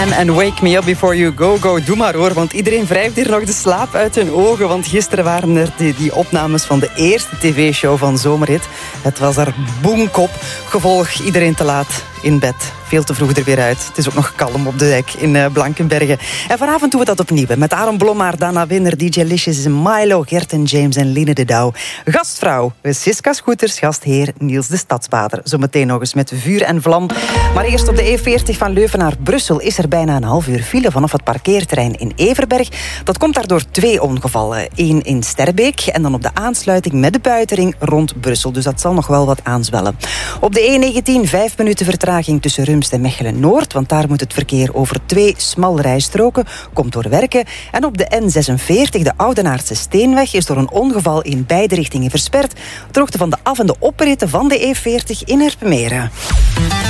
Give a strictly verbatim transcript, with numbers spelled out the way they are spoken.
Man en Wake Me Up Before You Go Go. Doe maar hoor, want iedereen wrijft hier nog de slaap uit hun ogen. Want gisteren waren er die, die opnames van de eerste tv-show van Zomerhit. Het was er boomkop. Gevolg, iedereen te laat in bed. Veel te vroeg er weer uit. Het is ook nog kalm op de dek in uh, Blankenbergen. En vanavond doen we dat opnieuw. Met Aaron Blommaert, Dana Winner, D J Licious, Milo, Gerten James en Line de Douw. Gastvrouw, Siska Scooters, gastheer Niels de Stadsbader. Zometeen nog eens met vuur en vlam. Maar eerst op de E veertig van Leuven naar Brussel is er bijna een half uur file vanaf het parkeerterrein in Everberg. Dat komt daardoor twee ongevallen. Eén in Sterbeek en dan op de aansluiting met de buitenring rond Brussel. Dus dat zal nog wel wat aanzwellen. Op de E negentien vijf minuten vertraging tussen Rumst en Mechelen-Noord, want daar moet het verkeer over twee smalrijstroken, komt door werken. En op de N zesenveertig, de Oudenaardse Steenweg, is door een ongeval in beide richtingen versperd. Ter hoogte van de af- en de opritten van de E veertig in Erpenmeren.